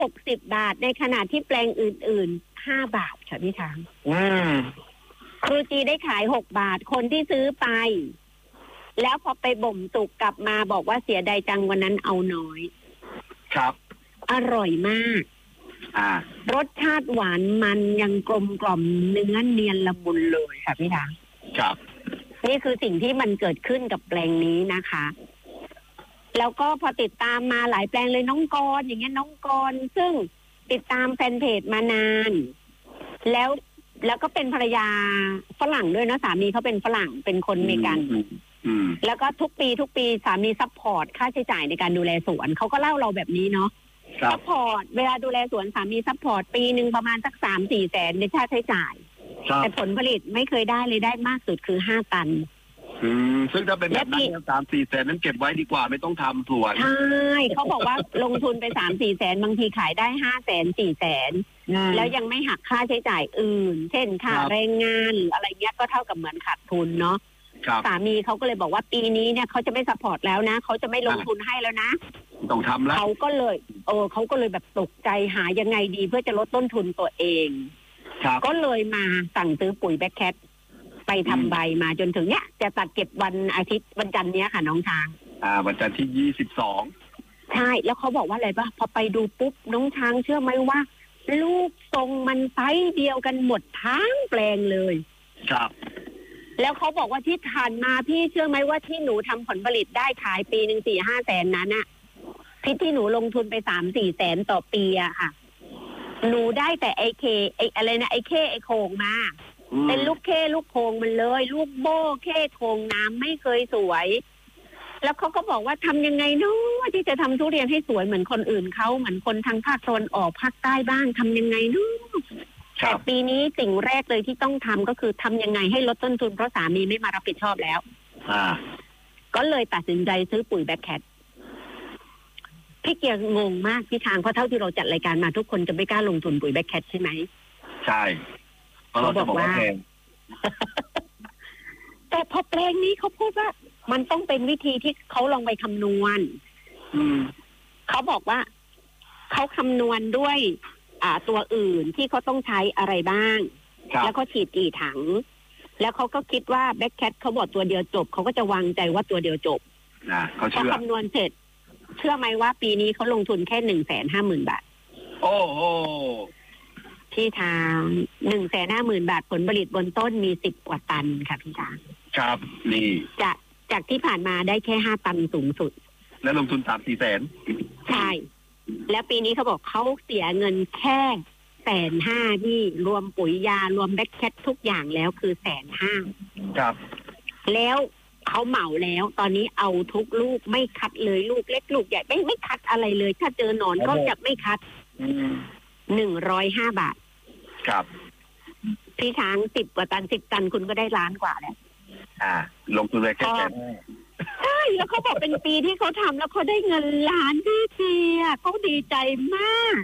60 บาทในขณะที่แปลงอื่นๆ5 บาทค่ะพี่ช้างครูจีได้ขาย6 บาทคนที่ซื้อไปแล้วพอไปบ่มสุกกลับมาบอกว่าเสียดายจังวันนั้นเอาน้อยครับอร่อยมากรสชาติหวานมันยังกลมกล่อมเนื้อเนียนละมุนเลยค่ะพี่ช้างครับนี่คือสิ่งที่มันเกิดขึ้นกับแปลงนี้นะคะแล้วก็พอติดตามมาหลายแปลงเลยน้องกรอย่างเงี้ยน้องกรซึ่งติดตามแฟนเพจมานานแล้วก็เป็นภรรยาฝรั่งด้วยนะสามีเขาเป็นฝรั่งเป็นคนอเมริกันแล้วก็ทุกปีสามีซัพพอร์ตค่าใช้จ่ายในการดูแลสวนเขาก็เล่าเราแบบนี้เนาะซัพพอร์ตเวลาดูแลสวนสามีซัพพอร์ตปีหนึ่งประมาณสัก3-4 แสนในค่าใช้จ่ายแต่ผลผลิตไม่เคยได้เลยได้มากสุดคือ5 ตันซึ่งถ้าเป็นแบบนั้น3-4 แสนนั้นเก็บไว้ดีกว่าไม่ต้องทำสวนใช่เขาบอกว่าลงทุนไป3-4 แสนบางทีขายได้5 แสน4 แสนแล้วยังไม่หักค่าใช้จ่ายอื่นเช่นค่าแรงงานหรืออะไรเงี้ยก็เท่ากับเหมือนขาดทุนเนาะสามีเขาก็เลยบอกว่าปีนี้เนี่ยเขาจะไม่ซัพพอร์ตแล้วนะเขาจะไม่ลงทุนให้แล้วนะต้องทำแล้วเขาก็เลยแบบตกใจหายังไงดีเพื่อจะลดต้นทุนตัวเองก็เลยมาสั่งซื้อปุ๋ยแบ็คแคทไปทำใบมาจนถึงเนี้ยจะตัดเก็บวันอาทิตย์วันจันทร์เนี้ยค่ะน้องช้างวันจันทร์ที่22ใช่แล้วเขาบอกว่าอะไรป่ะพอไปดูปุ๊บน้องช้างเชื่อไหมว่าลูกทรงมันไซส์เดียวกันหมดทั้งแปลงเลยครับแล้วเขาบอกว่าที่ผ่านมาพี่เชื่อไหมว่าที่หนูทำผลผลิตได้ขายปีหนึ่ง4-5 แสนนั้นน่ะที่หนูลงทุนไป3-4 แสนต่อปีอะค่ะหนูได้แต่ไอโคงมาเป็นลูกลูกโคงมันเลยลูกโบ้โคงน้ำไม่เคยสวยแล้วเขาก็บอกว่าทำยังไงเนาะที่จะทำทุเรียนให้สวยเหมือนคนอื่นเขาเหมือนคนทางภาคตะวันออกภาคใต้บ้างทำยังไงเนาะแต่ปีนี้สิ่งแรกเลยที่ต้องทำก็คือทำยังไงให้ลดต้นทุนเพราะสามีไม่มารับผิดชอบแล้วก็เลยตัดสินใจซื้อปุ๋ยแบ็คแคทพี่เกียร์งงมากพี่ทางเพราะเท่าที่เราจัดรายการมาทุกคนจะไม่กล้าลงทุนปุ๋ยแบ็คแคทใช่ไหมใช่เขาบอกว่าแต่พอแปลงนี้เขาพูดว่ามันต้องเป็นวิธีที่เขาลองไปคำนวณเขาบอกว่าเขาคำนวณด้วยตัวอื่นที่เขาต้องใช้อะไรบ้างแล้วเขาฉีดกี่ถังแล้วเขาก็คิดว่าแบ็คแคทเขาบอกตัวเดียวจบเขาก็จะวางใจว่าตัวเดียวจบเขาคำนวณเสร็จเชื่อไหมว่าปีนี้เขาลงทุนแค่150,000 บาทโอ้โหพี่ทาง150,000 บาทผลผลิตบนต้นมี10 กว่าตันค่ะพี่ทางครับนี่จากที่ผ่านมาได้แค่5 ตันสูงสุดแล้วลงทุน3-4 แสนใช่แล้วปีนี้เขาบอกเขาเสียเงินแค่150,000ที่รวมปุ๋ยยารวมแบ็คแคททุกอย่างแล้วคือ150,000 ครับแล้วเขาเหมาแล้วตอนนี้เอาทุกลูกไม่คัดเลยลูกเล็กลูกใหญ่ไม่คัดอะไรเลยถ้าเจอหนอนก็จะไม่คัด105 บาทครับพี่ช้าง10 กว่าตัน10 ตันคุณก็ได้1 ล้านกว่าแล้วลงทุนไปแค่ใช่แล้วเขาบอกเป็นปีที่เขาทำแล้วเขาได้เงิน1 ล้านพี่เจียเขาดีใจมาก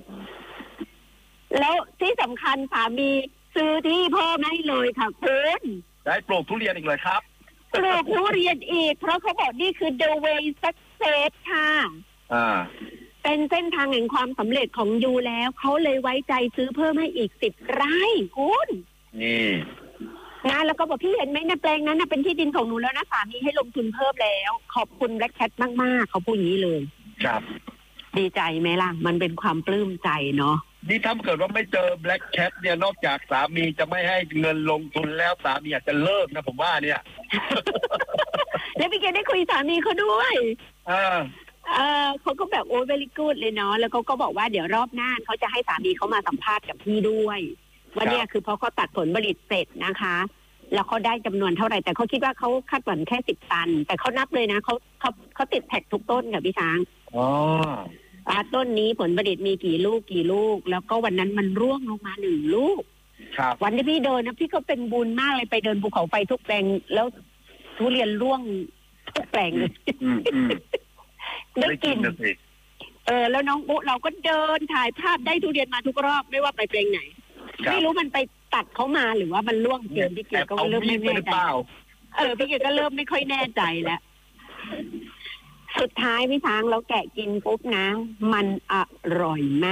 แล้วที่สำคัญสามีซื้อที่เพิ่มให้เลยค่ะคุณได้ปลูกทุเรียนอีกเลยครับปลูกทุเรียนอีกเพราะเขาบอกนี่คือ the way success ค่ะเป็นเส้นทางแห่งความสำเร็จของยูแล้วเขาเลยไว้ใจซื้อเพิ่มให้อีก10 ไร่คุณนี่นะแล้วก็บอกพี่เห็นไหมในแปลงนั้นเป็นที่ดินของหนูแล้วนะสามีให้ลงทุนเพิ่มแล้วขอบคุณแบล็คแคทมากๆเขาพูดอย่างนี้เลยครับดีใจไหมล่ะมันเป็นความปลื้มใจเนาะนี่ถ้าเกิดว่าไม่เจอแบล็คแคทเนี่ยนอกจากสามีจะไม่ให้เงินลงทุนแล้วสามีอาจจะเลิกนะผมว่าเนี่ยแล้วพี่เกดได้คุยสามีเขาด้วยเขาก็แบบโอ้ very good เลยเนาะแล้วเขาก็บอกว่าเดี๋ยวรอบหน้าเขาจะให้สามีเขามาสัมภาษณ์กับพี่ด้วยว่าเนี่ยคือพอเขาตัดผลผลิตเสร็จนะคะแล้วเขาได้จำนวนเท่าไหร่แต่เขาคิดว่าเขาคาดหวังแค่10 ตันแต่เขานับเลยนะเขาติดแท็กทุกต้นกับพี่ช้างต้นนี้ผลผลิตมีกี่ลูกแล้วก็วันนั้นมันร่วงลงมา1 ลูกวันที่พี่เดินนะพี่ก็เป็นบุญมากเลยไปเดินภูเขาไฟทุกแปลงแล้วทุเรียนร่วงทุกแปลงเลยได้กินแล้วน้องปุ๊เราก็เดินถ่ายภาพได้ทุเรียนมาทุกรอบไม่ว่าไปแปลงไหนไม่รู้มันไปตัดเขามาหรือว่ามันร่วงเกินพี่เกียร์ก็เริ่มไม่แน่ใจพี่เกียร์ก็เริ่มไม่ค่อยแน่ใจแล้วสุดท้ายพี่ช้างเราแกะกินปุ๊บนะมันอร่อยมาก